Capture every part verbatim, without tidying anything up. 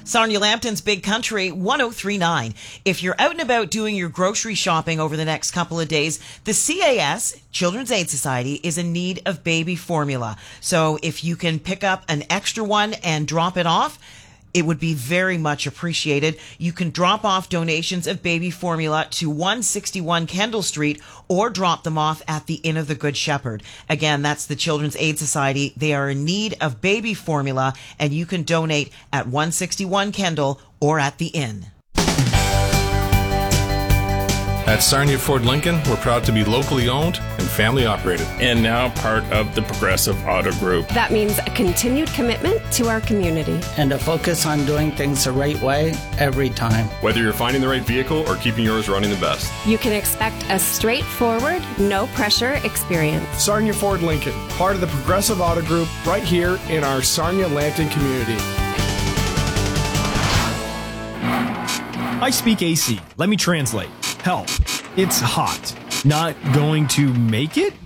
Sarnia Lambton's Big Country one oh three point nine. If you're out and about doing your grocery shopping over the next couple of days, the C A S, Children's Aid Society, is in need of baby formula. So if you can pick up an extra one and drop it off, it would be very much appreciated. You can drop off donations of baby formula to one sixty-one Kendall Street or drop them off at the Inn of the Good Shepherd. Again, that's the Children's Aid Society. They are in need of baby formula, and you can donate at one sixty-one Kendall or at the Inn. At Sarnia Ford Lincoln, we're proud to be locally owned and family operated. And now part of the Progressive Auto Group. That means a continued commitment to our community. And a focus on doing things the right way every time. Whether you're finding the right vehicle or keeping yours running the best. You can expect a straightforward, no-pressure experience. Sarnia Ford Lincoln, part of the Progressive Auto Group, right here in our Sarnia Lambton community. I speak A C. Let me translate. Help. It's hot. Not going to make it?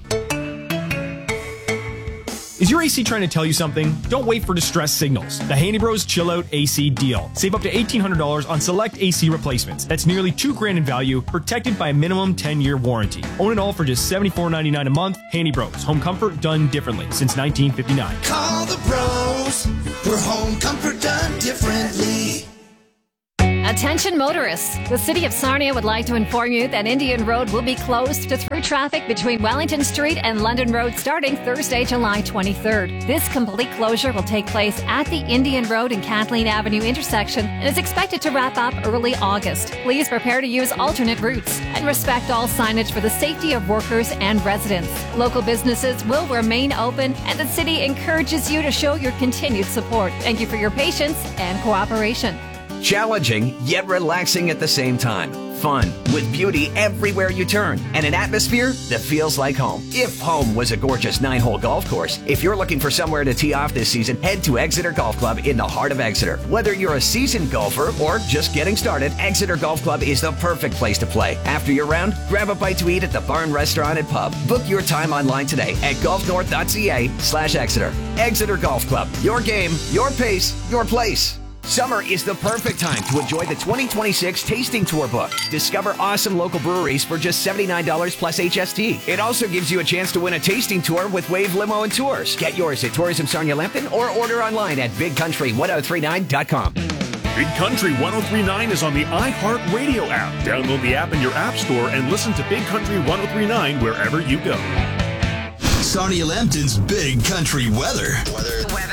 Is your A C trying to tell you something? Don't wait for distress signals. The Handy Bros Chill Out A C deal. Save up to eighteen hundred dollars on select A C replacements. That's nearly two grand in value, protected by a minimum ten-year warranty. Own it all for just seventy-four ninety-nine a month. Handy Bros. Home comfort done differently since nineteen fifty-nine. Call the pros for home comfort done differently. Attention motorists. The City of Sarnia would like to inform you that Indian Road will be closed to through traffic between Wellington Street and London Road starting Thursday, July twenty-third. This complete closure will take place at the Indian Road and Kathleen Avenue intersection and is expected to wrap up early August. Please prepare to use alternate routes and respect all signage for the safety of workers and residents. Local businesses will remain open and the city encourages you to show your continued support. Thank you for your patience and cooperation. Challenging, yet relaxing at the same time. Fun, with beauty everywhere you turn, and an atmosphere that feels like home. If home was a gorgeous nine-hole golf course, if you're looking for somewhere to tee off this season, head to Exeter Golf Club in the heart of Exeter. Whether you're a seasoned golfer or just getting started, Exeter Golf Club is the perfect place to play. After your round, grab a bite to eat at the Barn Restaurant and Pub. Book your time online today at golfnorth.ca slash Exeter. Exeter Golf Club. Your game, your pace, your place. Summer is the perfect time to enjoy the twenty twenty-six Tasting Tour book. Discover awesome local breweries for just seventy-nine dollars plus H S T. It also gives you a chance to win a tasting tour with Wave Limo and Tours. Get yours at Tourism Sarnia Lambton or order online at big country ten thirty-nine dot com. Big Country ten thirty-nine is on the iHeartRadio app. Download the app in your app store and listen to Big Country ten thirty-nine wherever you go. Sarnia Lambton's Big Country weather. Weather. Weather.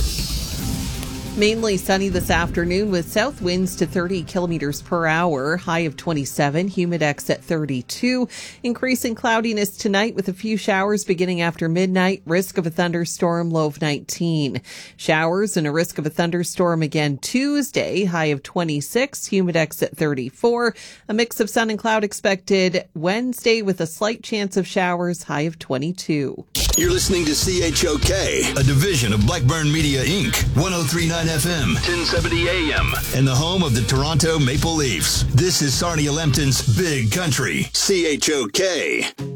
Mainly sunny this afternoon with south winds to thirty kilometers per hour, high of twenty-seven, humidex at thirty-two. Increasing cloudiness tonight with a few showers beginning after midnight, risk of a thunderstorm, low of nineteen. Showers and a risk of a thunderstorm again Tuesday, high of twenty-six, humidex at thirty-four. A mix of sun and cloud expected Wednesday with a slight chance of showers, high of twenty-two. You're listening to C H O K, a division of Blackburn Media Incorporated, ten thirty-nine F M, ten seventy A M, and the home of the Toronto Maple Leafs. This is Sarnia Lambton's Big Country, C H O K.